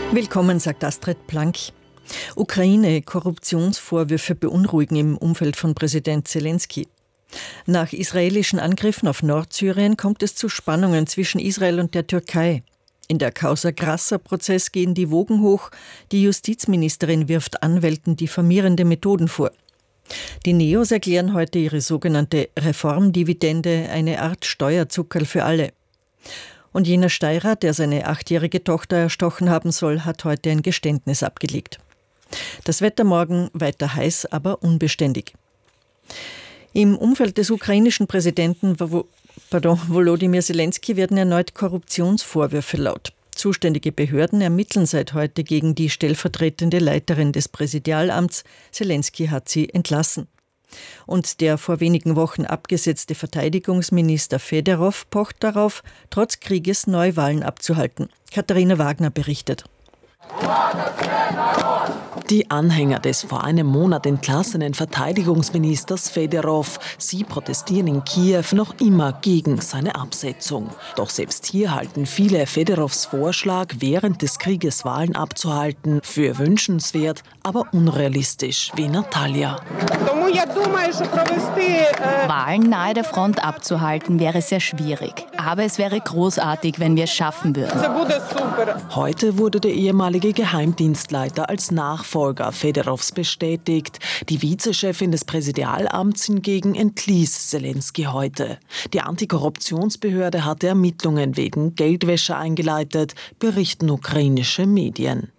Willkommen, sagt Astrid Plank. Ukraine, Korruptionsvorwürfe beunruhigen im Umfeld von Präsident Zelensky. Nach israelischen Angriffen auf Nordsyrien kommt es zu Spannungen zwischen Israel und der Türkei. In der Causa Grassa-Prozess gehen die Wogen hoch. Die Justizministerin wirft Anwälten diffamierende Methoden vor. Die Neos erklären heute ihre sogenannte Reformdividende, eine Art Steuerzuckerl für alle. Und jener Steirer, der seine 8-jährige Tochter erstochen haben soll, hat heute ein Geständnis abgelegt. Das Wetter morgen weiter heiß, aber unbeständig. Im Umfeld des ukrainischen Präsidenten Volodymyr Zelensky werden erneut Korruptionsvorwürfe laut. Zuständige Behörden ermitteln seit heute gegen die stellvertretende Leiterin des Präsidialamts. Zelensky hat sie entlassen. Und der vor wenigen Wochen abgesetzte Verteidigungsminister Fedorov pocht darauf, trotz Krieges Neuwahlen abzuhalten. Katharina Wagner berichtet. Die Anhänger des vor einem Monat entlassenen Verteidigungsministers Fedorov, sie protestieren in Kiew noch immer gegen seine Absetzung. Doch selbst hier halten viele Fedorovs Vorschlag, während des Krieges Wahlen abzuhalten, für wünschenswert, aber unrealistisch, wie Natalia. Wahlen nahe der Front abzuhalten wäre sehr schwierig. Aber es wäre großartig, wenn wir es schaffen würden. Heute wurde der ehemalige Geheimdienstleiter als Nachfolger Fedorovs bestätigt. Die Vizechefin des Präsidialamts hingegen entließ Zelensky heute. Die Antikorruptionsbehörde hatte Ermittlungen wegen Geldwäsche eingeleitet, berichten ukrainische Medien.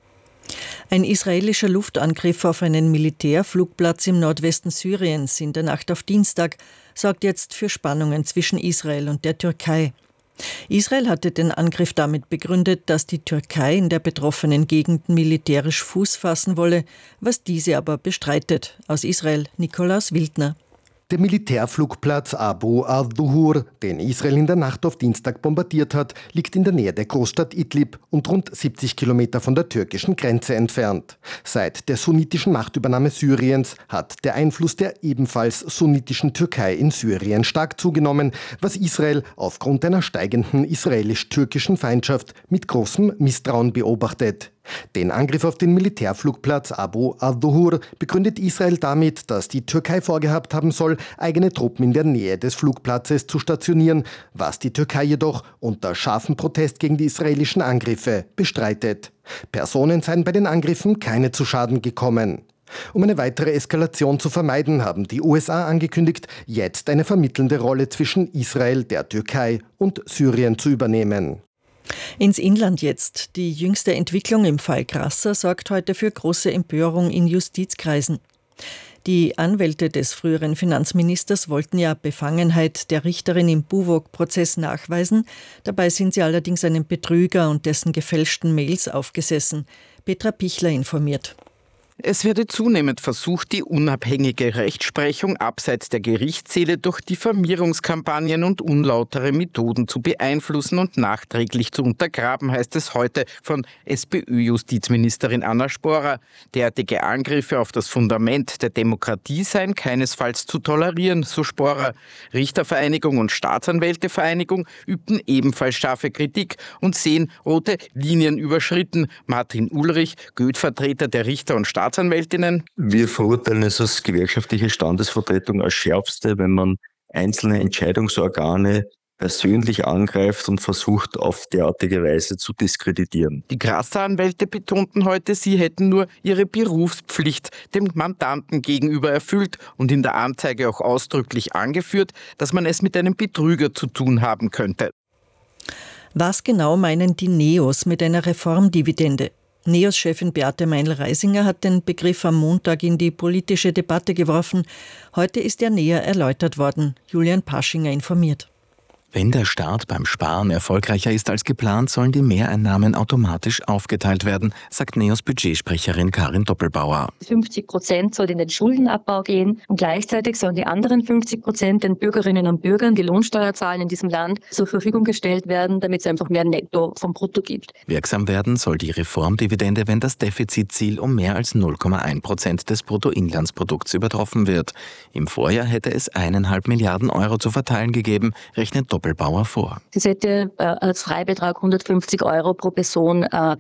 Ein israelischer Luftangriff auf einen Militärflugplatz im Nordwesten Syriens in der Nacht auf Dienstag sorgt jetzt für Spannungen zwischen Israel und der Türkei. Israel hatte den Angriff damit begründet, dass die Türkei in der betroffenen Gegend militärisch Fuß fassen wolle, was diese aber bestreitet. Aus Israel Nikolaus Wildner. Der Militärflugplatz Abu al-Duhur, den Israel in der Nacht auf Dienstag bombardiert hat, liegt in der Nähe der Großstadt Idlib und rund 70 Kilometer von der türkischen Grenze entfernt. Seit der sunnitischen Machtübernahme Syriens hat der Einfluss der ebenfalls sunnitischen Türkei in Syrien stark zugenommen, was Israel aufgrund einer steigenden israelisch-türkischen Feindschaft mit großem Misstrauen beobachtet. Den Angriff auf den Militärflugplatz Abu al-Duhur begründet Israel damit, dass die Türkei vorgehabt haben soll, eigene Truppen in der Nähe des Flugplatzes zu stationieren, was die Türkei jedoch unter scharfem Protest gegen die israelischen Angriffe bestreitet. Personen seien bei den Angriffen keine zu Schaden gekommen. Um eine weitere Eskalation zu vermeiden, haben die USA angekündigt, jetzt eine vermittelnde Rolle zwischen Israel, der Türkei und Syrien zu übernehmen. Ins Inland jetzt. Die jüngste Entwicklung im Fall Grassa sorgt heute für große Empörung in Justizkreisen. Die Anwälte des früheren Finanzministers wollten ja Befangenheit der Richterin im Buwog-Prozess nachweisen. Dabei sind sie allerdings einem Betrüger und dessen gefälschten Mails aufgesessen. Petra Pichler informiert. Es werde zunehmend versucht, die unabhängige Rechtsprechung abseits der Gerichtssäle durch Diffamierungskampagnen und unlautere Methoden zu beeinflussen und nachträglich zu untergraben, heißt es heute von SPÖ-Justizministerin Anna Sporer. Derartige Angriffe auf das Fundament der Demokratie seien keinesfalls zu tolerieren, so Sporer. Richtervereinigung und Staatsanwältevereinigung übten ebenfalls scharfe Kritik und sehen rote Linien überschritten. Martin Ulrich, Goethe-Vertreter der Richter und Staatsanwältinnen. Wir verurteilen es als gewerkschaftliche Standesvertretung als schärfste, wenn man einzelne Entscheidungsorgane persönlich angreift und versucht, auf derartige Weise zu diskreditieren. Die Grassa-Anwälte betonten heute, sie hätten nur ihre Berufspflicht dem Mandanten gegenüber erfüllt und in der Anzeige auch ausdrücklich angeführt, dass man es mit einem Betrüger zu tun haben könnte. Was genau meinen die Neos mit einer Reformdividende? NEOS-Chefin Beate Meinl-Reisinger hat den Begriff am Montag in die politische Debatte geworfen. Heute ist er näher erläutert worden. Julian Paschinger informiert. Wenn der Staat beim Sparen erfolgreicher ist als geplant, sollen die Mehreinnahmen automatisch aufgeteilt werden, sagt NEOS Budgetsprecherin Karin Doppelbauer. 50% soll in den Schuldenabbau gehen und gleichzeitig sollen die anderen 50% den Bürgerinnen und Bürgern, die Lohnsteuer zahlen in diesem Land, zur Verfügung gestellt werden, damit es einfach mehr Netto vom Brutto gibt. Wirksam werden soll die Reformdividende, wenn das Defizitziel um mehr als 0,1% des Bruttoinlandsprodukts übertroffen wird. Im Vorjahr hätte es 1,5 Milliarden Euro zu verteilen gegeben, rechnet Doppelbauer vor. Das hätte als Freibetrag 150 Euro pro Person